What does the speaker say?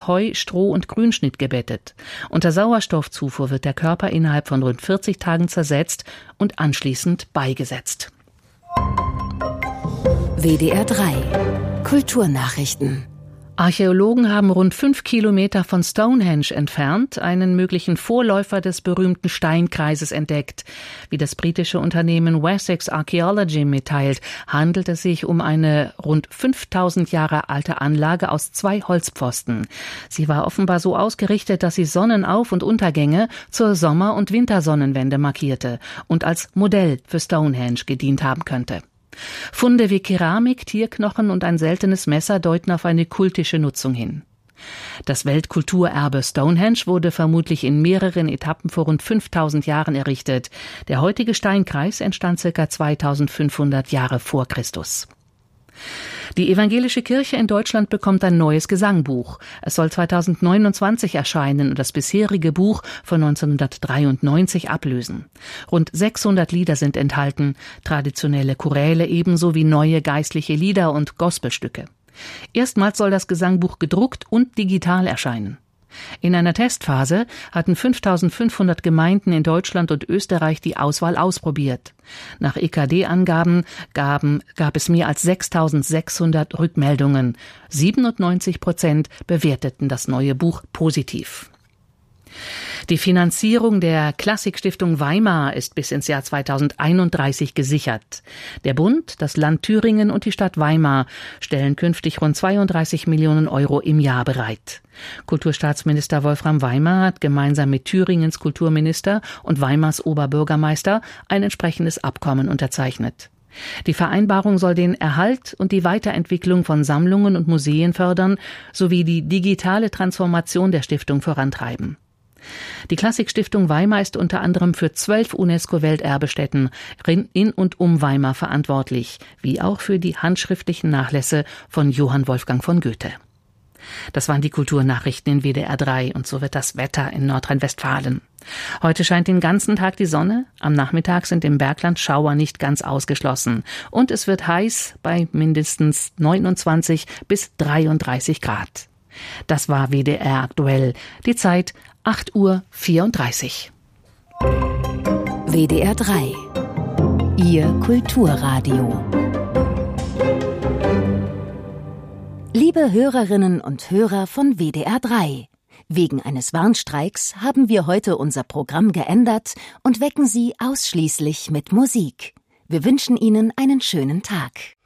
Heu, Stroh und Grünschnitt gebettet. Unter Sauerstoffzufuhr wird der Körper innerhalb von rund 40 Tagen zersetzt und anschließend beigesetzt. WDR 3 Kulturnachrichten. Archäologen haben rund 5 Kilometer von Stonehenge entfernt einen möglichen Vorläufer des berühmten Steinkreises entdeckt. Wie das britische Unternehmen Wessex Archaeology mitteilt, handelt es sich um eine rund 5000 Jahre alte Anlage aus 2 Holzpfosten. Sie war offenbar so ausgerichtet, dass sie Sonnenauf- und Untergänge zur Sommer- und Wintersonnenwende markierte und als Modell für Stonehenge gedient haben könnte. Funde wie Keramik, Tierknochen und ein seltenes Messer deuten auf eine kultische Nutzung hin. Das Weltkulturerbe Stonehenge wurde vermutlich in mehreren Etappen vor rund 5000 Jahren errichtet. Der heutige Steinkreis entstand ca. 2500 Jahre vor Christus. Die evangelische Kirche in Deutschland bekommt ein neues Gesangbuch. Es soll 2029 erscheinen und das bisherige Buch von 1993 ablösen. Rund 600 Lieder sind enthalten, traditionelle Choräle ebenso wie neue geistliche Lieder und Gospelstücke. Erstmals soll das Gesangbuch gedruckt und digital erscheinen. In einer Testphase hatten 5.500 Gemeinden in Deutschland und Österreich die Auswahl ausprobiert. Nach EKD-Angaben gab es mehr als 6.600 Rückmeldungen. 97% bewerteten das neue Buch positiv. Die Finanzierung der Klassikstiftung Weimar ist bis ins Jahr 2031 gesichert. Der Bund, das Land Thüringen und die Stadt Weimar stellen künftig rund 32 Millionen Euro im Jahr bereit. Kulturstaatsminister Wolfram Weimar hat gemeinsam mit Thüringens Kulturminister und Weimars Oberbürgermeister ein entsprechendes Abkommen unterzeichnet. Die Vereinbarung soll den Erhalt und die Weiterentwicklung von Sammlungen und Museen fördern sowie die digitale Transformation der Stiftung vorantreiben. Die Klassikstiftung Weimar ist unter anderem für 12 UNESCO-Welterbestätten in und um Weimar verantwortlich, wie auch für die handschriftlichen Nachlässe von Johann Wolfgang von Goethe. Das waren die Kulturnachrichten in WDR 3 und so wird das Wetter in Nordrhein-Westfalen. Heute scheint den ganzen Tag die Sonne, am Nachmittag sind im Bergland Schauer nicht ganz ausgeschlossen und es wird heiß bei mindestens 29 bis 33 Grad. Das war WDR aktuell, die Zeit 8:34 Uhr. WDR 3 Ihr Kulturradio. Liebe Hörerinnen und Hörer von WDR 3, wegen eines Warnstreiks haben wir heute unser Programm geändert und wecken Sie ausschließlich mit Musik. Wir wünschen Ihnen einen schönen Tag.